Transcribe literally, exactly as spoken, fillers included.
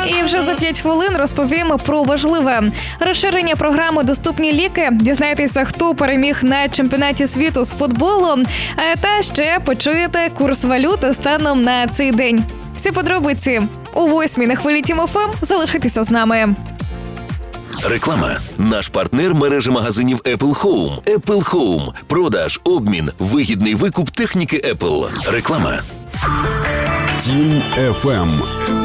І вже за п'ять хвилин розповімо про важливе. Розширення програми «Доступні ліки». Дізнайтеся, хто переміг на чемпіонаті світу з футболу. Та ще почуєте курс валюти станом на цей день. Всі подробиці у восьмій на хвилі Тім еф ем. Залишайтеся з нами. Реклама. Наш партнер мережі магазинів Apple Home. Apple Home. Продаж, обмін, вигідний викуп техніки Apple. Реклама. Тім еф ем.